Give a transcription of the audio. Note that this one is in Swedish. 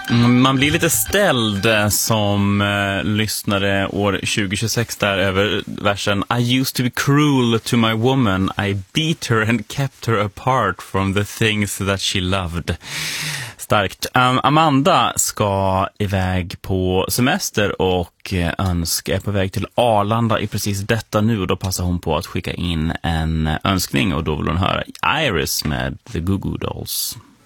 Man blir lite ställd som lyssnare år 2026 där över versen I used to be cruel to my woman. I beat her and kept her apart from the things that she loved. Starkt. Amanda ska iväg på semester och önska är på väg till Arlanda i precis detta nu. Och då passar hon på att skicka in en önskning och då vill hon höra Iris med The Goo Goo Dolls.